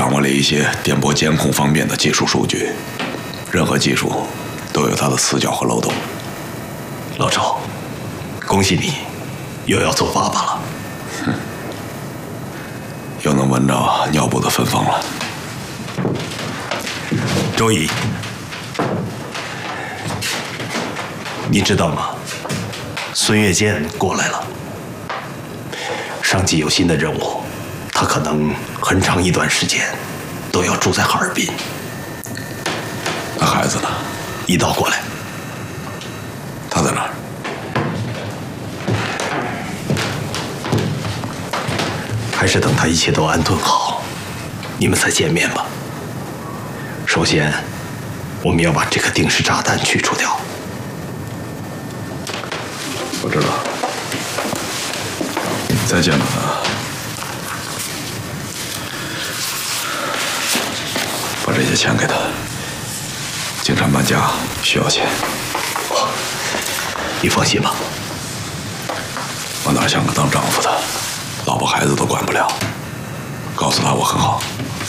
掌握了一些电波监控方面的技术数据。任何技术都有它的死角和漏洞。 老赵，恭喜你，又要做爸爸了。 又能闻着尿布的芬芳了。 周乙，你知道吗？孙月剑过来了，上级有新的任务，他可能很长一段时间都要住在哈尔滨。 那孩子呢？ 一道过来。 他在哪儿？ 还是等他一切都安顿好，你们再见面吧。首先，我们要把这个定时炸弹去除掉。 我知道。再见了他。把这些钱给他。经常搬家需要钱。 你放心吧。 我哪像个当丈夫的，老婆孩子都管不了。告诉他我很好。